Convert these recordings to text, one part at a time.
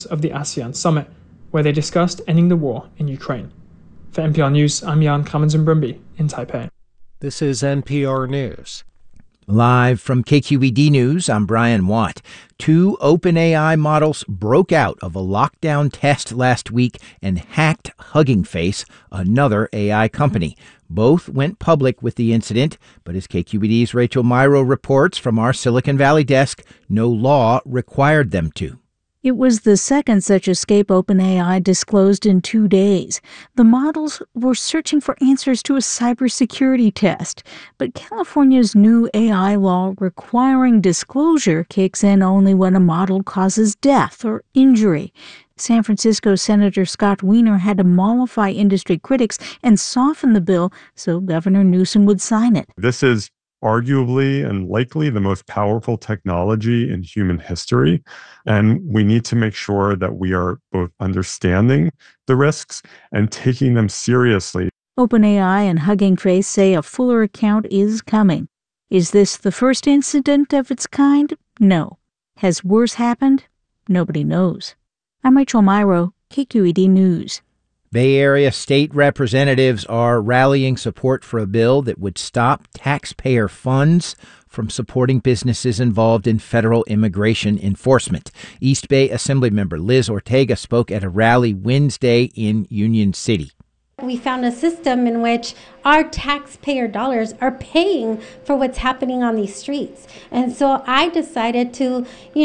of the ASEAN summit, where they discussed ending the war in Ukraine. For NPR News, I'm Jan Kramens-Brumby in Taipei. This is NPR News. Live from KQED News, I'm Brian Watt. 2 OpenAI models broke out of a lockdown test last week and hacked Hugging Face, another AI company. Both went public with the incident, but as KQED's Rachel Myrow reports from our Silicon Valley desk, no law required them to. It was the second such escape OpenAI disclosed in 2 days. The models were searching for answers to a cybersecurity test, but California's new AI law requiring disclosure kicks in only when a model causes death or injury. San Francisco Senator Scott Wiener had to mollify industry critics and soften the bill so Governor Newsom would sign it. This is arguably and likely the most powerful technology in human history. And we need to make sure that we are both understanding the risks and taking them seriously. OpenAI and Hugging Face say a fuller account is coming. Is this the first incident of its kind? No. Has worse happened? Nobody knows. I'm Rachel Myrow, KQED News. Bay Area state representatives are rallying support for a bill that would stop taxpayer funds from supporting businesses involved in federal immigration enforcement. East Bay Assemblymember Liz Ortega spoke at a rally Wednesday in Union City. We found a system in which our taxpayer dollars are paying for what's happening on these streets. And so I decided to,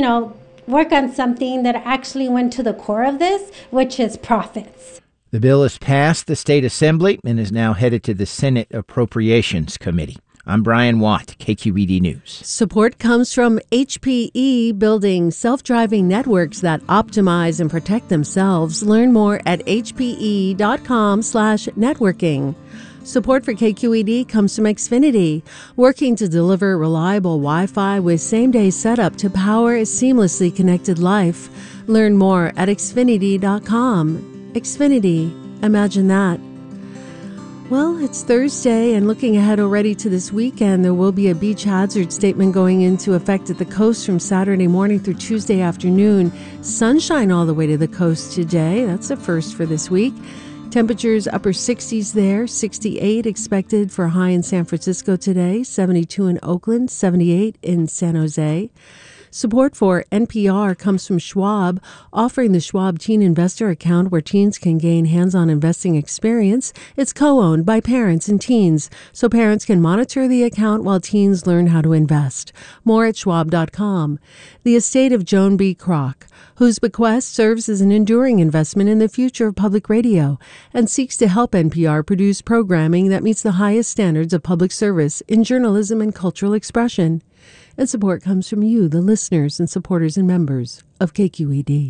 work on something that actually went to the core of this, which is profits. The bill has passed the state assembly and is now headed to the Senate Appropriations Committee. I'm Brian Watt, KQED News. Support comes from HPE, building self-driving networks that optimize and protect themselves. Learn more at hpe.com/networking. Support for KQED comes from Xfinity, working to deliver reliable Wi-Fi with same-day setup to power a seamlessly connected life. Learn more at xfinity.com. Xfinity, imagine that. Well, it's Thursday, and looking ahead already to this weekend, there will be a beach hazard statement going into effect at the coast from Saturday morning through Tuesday afternoon. Sunshine all the way to the coast today. That's a first for this week. Temperatures upper 60s there, 68 expected for high in San Francisco today, 72 in Oakland, 78 in San Jose. Support for NPR comes from Schwab, offering the Schwab Teen Investor account where teens can gain hands-on investing experience. It's co-owned by parents and teens, so parents can monitor the account while teens learn how to invest. More at schwab.com. The estate of Joan B. Kroc, whose bequest serves as an enduring investment in the future of public radio and seeks to help NPR produce programming that meets the highest standards of public service in journalism and cultural expression. And support comes from you, the listeners and supporters and members of KQED.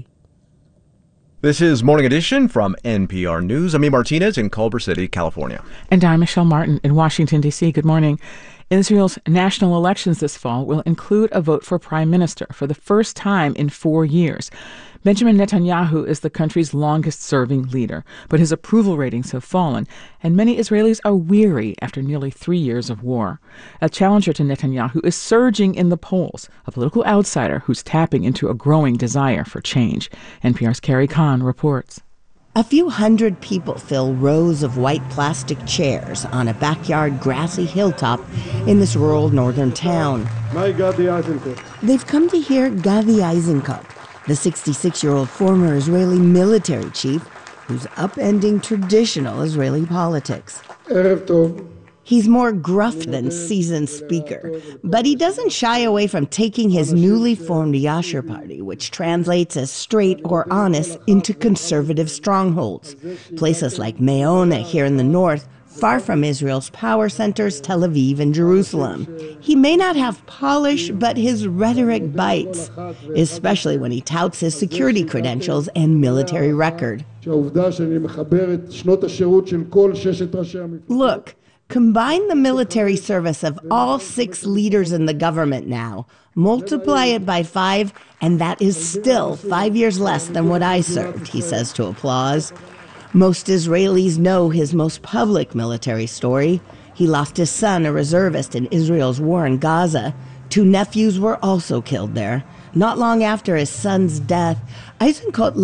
This is Morning Edition from NPR News. I'm E. Martinez in Culver City, California. And I'm Michelle Martin in Washington, D.C. Good morning. Israel's national elections this fall will include a vote for prime minister for the first time in 4 years. Benjamin Netanyahu is the country's longest-serving leader, but his approval ratings have fallen, and many Israelis are weary after nearly 3 years of war. A challenger to Netanyahu is surging in the polls, a political outsider who's tapping into a growing desire for change. NPR's Carrie Kahn reports. A few hundred people fill rows of white plastic chairs on a backyard grassy hilltop in this rural northern town. They've come to hear Gadi Eisenkot, the 66-year-old former Israeli military chief who's upending traditional Israeli politics. He's more gruff than seasoned speaker, but he doesn't shy away from taking his newly formed Yashar party, which translates as straight or honest, into conservative strongholds. Places like Meona here in the north, far from Israel's power centers, Tel Aviv and Jerusalem. He may not have polish, but his rhetoric bites, especially when he touts his security credentials and military record. Look, combine the military service of all 6 leaders in the government now, multiply it by 5, and that is still 5 years less than what I served, he says to applause. Most Israelis know his most public military story. He lost his son, a reservist, in Israel's war in Gaza. 2 nephews were also killed there. Not long after his son's death, Eisenkot